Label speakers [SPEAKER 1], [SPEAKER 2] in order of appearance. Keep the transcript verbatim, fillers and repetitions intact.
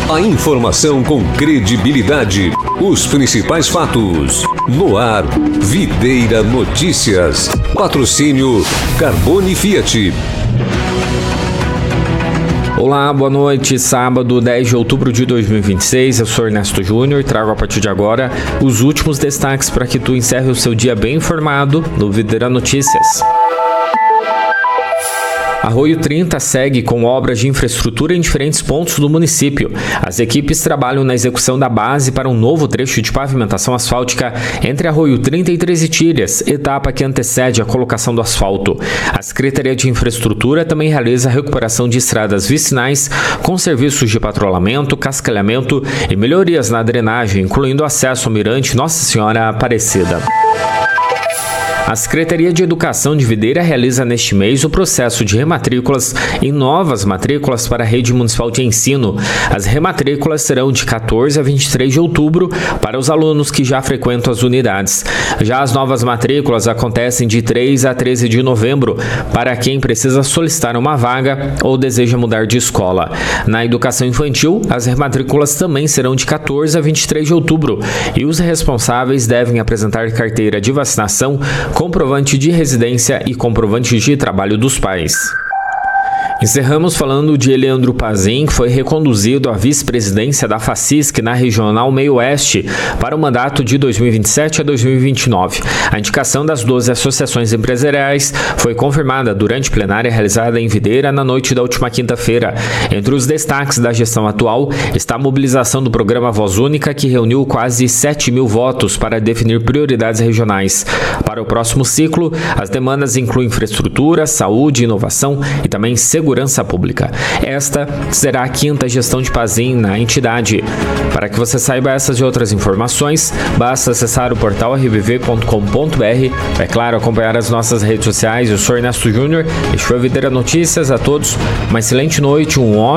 [SPEAKER 1] A informação com credibilidade. Os principais fatos. No ar, Videira Notícias. Patrocínio Carbone Fiat.
[SPEAKER 2] Olá, boa noite. Sábado, dez de outubro de dois mil e vinte e seis. Eu sou Ernesto Júnior e trago a partir de agora os últimos destaques para que tu encerre o seu dia bem informado no Videira Notícias. Arroio trinta segue com obras de infraestrutura em diferentes pontos do município. As equipes trabalham na execução da base para um novo trecho de pavimentação asfáltica entre Arroio trinta e Três Itilhas, etapa que antecede a colocação do asfalto. A Secretaria de Infraestrutura também realiza a recuperação de estradas vicinais com serviços de patrulhamento, cascalhamento e melhorias na drenagem, incluindo acesso ao mirante Nossa Senhora Aparecida. A Secretaria de Educação de Videira realiza neste mês o processo de rematrículas em novas matrículas para a rede municipal de ensino. As rematrículas serão de quatorze a vinte e três de outubro para os alunos que já frequentam as unidades. Já as novas matrículas acontecem de três a treze de novembro para quem precisa solicitar uma vaga ou deseja mudar de escola. Na educação infantil, as rematrículas também serão de quatorze a vinte e três de outubro e os responsáveis devem apresentar carteira de vacinação, comprovante de residência e comprovante de trabalho dos pais. Encerramos falando de Leandro Pazin, que foi reconduzido à vice-presidência da FACISC na Regional Meio-Oeste para o mandato de dois mil e vinte e sete a dois mil e vinte e nove. A indicação das doze associações empresariais foi confirmada durante plenária realizada em Videira na noite da última quinta-feira. Entre os destaques da gestão atual está a mobilização do programa Voz Única, que reuniu quase sete mil votos para definir prioridades regionais. Para o próximo ciclo, as demandas incluem infraestrutura, saúde, inovação e também segurança Segurança Pública. Esta será a quinta gestão de Pazin na entidade. Para que você saiba essas e outras informações, basta acessar o portal r b v ponto com ponto b r. É claro, acompanhar as nossas redes sociais. Eu sou Ernesto Júnior. Este foi a Videira Notícias. A todos uma excelente noite, um ótimo